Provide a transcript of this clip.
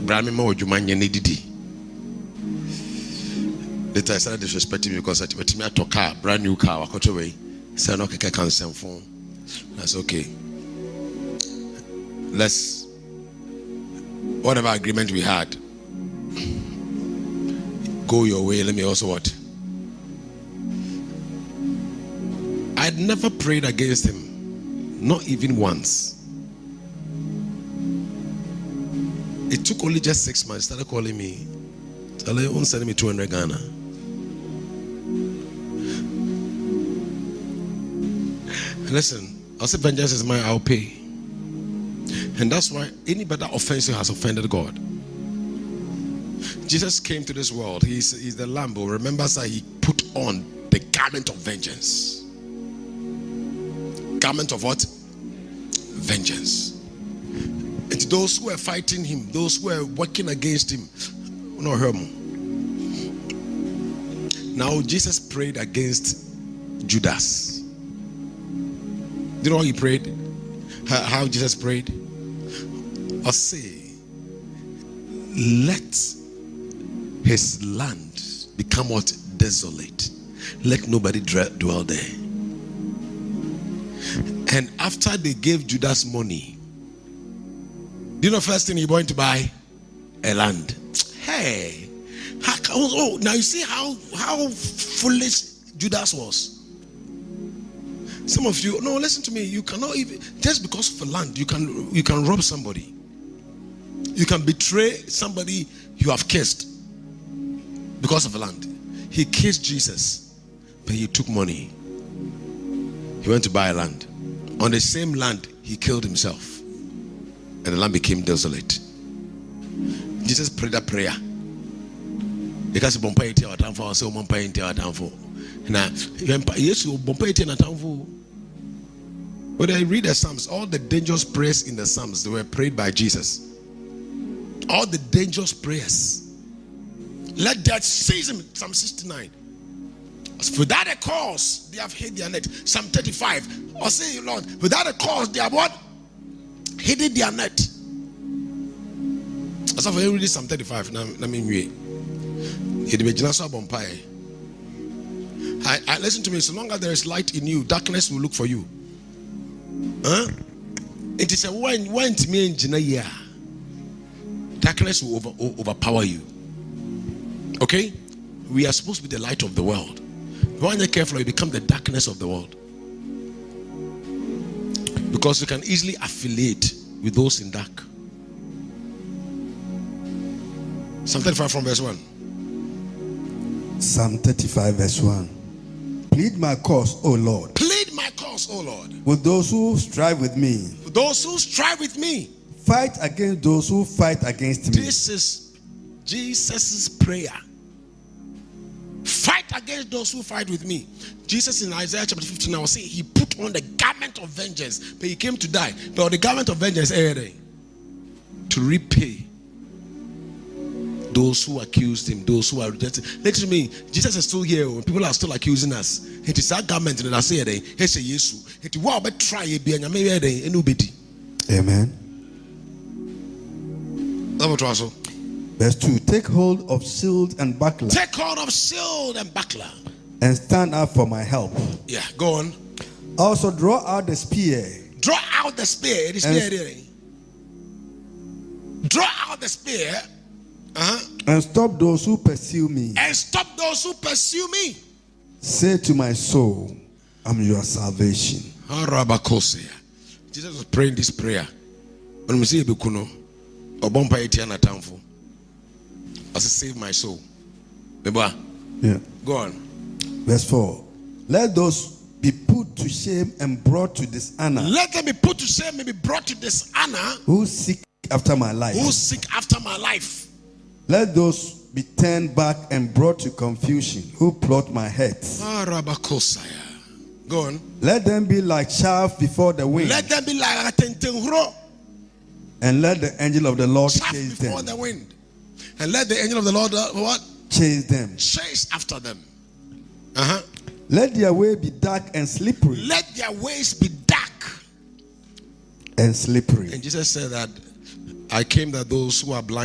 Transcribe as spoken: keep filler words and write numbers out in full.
Brami mo jumanya ne didi. Later I started disrespecting me because I told me I took a brand new car. I got away. Said okay, I can't send phone. That's okay. Let's whatever agreement we had. Go your way. Let me also what? I'd never prayed against him, not even once. It took only just six months. He started calling me. Started sending me two hundred Ghana. Listen, I'll say vengeance is mine. I'll pay. And that's why anybody that offends you has offended God. Jesus came to this world. He's, he's the Lamb. Remember, sir, he put on the garment of vengeance. Garment of what? Vengeance. And to those who are fighting him, those who are working against him, no harm. Now Jesus prayed against Judas. Do you know how he prayed? How, how Jesus prayed? I say, let his land become what? Desolate. Let nobody dwell there. And after they gave Judas money, do you know first thing he wanted to buy? A land. Hey, how, oh, now you see how how foolish Judas was. Some of you, no, listen to me. You cannot even just because of a land, you can you can rob somebody. You can betray somebody you have kissed because of a land. He kissed Jesus, but he took money. He went to buy a land. On the same land, he killed himself, and the land became desolate. Jesus prayed that prayer. Because bompa eti atamfo say bompa eti atamfo. Na Yesu bompa eti atamfo. When I read the Psalms, all the dangerous prayers in the Psalms, they were prayed by Jesus. All the dangerous prayers. Let death seize him. Psalm sixty-nine. Without a cause, they have hid their net. Psalm thirty-five. Or say, Lord, without a cause, they have what? Hidden their net. As of read Psalm thirty-five, I mean, I, I listen to me. So long as there is light in you, darkness will look for you. Huh? It is a when when to me engineer, darkness will over, overpower you. Okay, we are supposed to be the light of the world. When you're careful, you become the darkness of the world, because you can easily affiliate with those in dark. Psalm thirty-five from verse one. Psalm thirty-five verse one. Plead my cause, O Lord. Plead my cause, O Lord. With those who strive with me. With those who strive with me. Fight against those who fight against me. This is Jesus' prayer. Fight against those who fight with me. Jesus in Isaiah chapter fifteen, I was saying he put on the garment of vengeance, but he came to die. But the garment of vengeance, eh, to repay those who accused him, those who are rejected. Listen to me, Jesus is still here. People are still accusing us. It is that garment that I say, he say Jesus. It will be try it be and nobody. Amen. Verse two. Take hold of shield and buckler. Take hold of shield and buckler. And stand up for my help. Yeah, go on. Also draw out the spear. Draw out the spear. The spear there. Draw out the spear. Uh-huh. And stop those who pursue me. And stop those who pursue me. Say to my soul, I'm your salvation. Jesus was praying this prayer. When we say Bekuno, Obompa Etiana Tamfo, I said, save my soul. Yeah. Go on. Verse four. Let those be put to shame and brought to dishonor. Let them be put to shame and be brought to dishonor. Who seek after my life. Who seek after my life. Let those be turned back and brought to confusion who plot my head. Go on. Let them be like chaff before the wind. Let them be like a tentenhro. And let the angel of the Lord chaff chase before them. the wind. And let the angel of the Lord uh, what? Chase them. Chase after them. Uh-huh. Let their way be dark and slippery. Let their ways be dark and slippery. And Jesus said that I came that those who are blind